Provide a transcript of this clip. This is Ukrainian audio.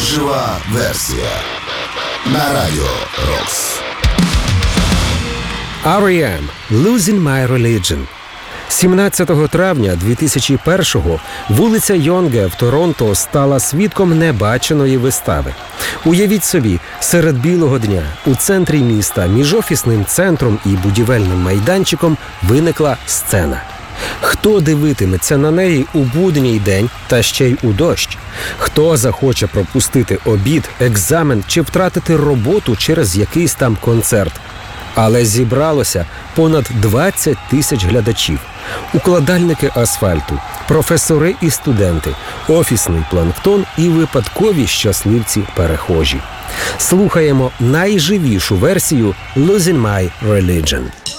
Жива версія на Радіо Рокс. R.E.M. «Losing My Religion». 17 травня 2001-го вулиця Йонге в Торонто стала свідком небаченої вистави. Уявіть собі, серед білого дня у центрі міста між офісним центром і будівельним майданчиком виникла сцена. Хто дивитиметься на неї у будній день та ще й у дощ? Хто захоче пропустити обід, екзамен чи втратити роботу через якийсь там концерт? Але зібралося понад 20 тисяч глядачів. Укладальники асфальту, професори і студенти, офісний планктон і випадкові щасливці-перехожі. Слухаємо найживішу версію «Losing My Religion».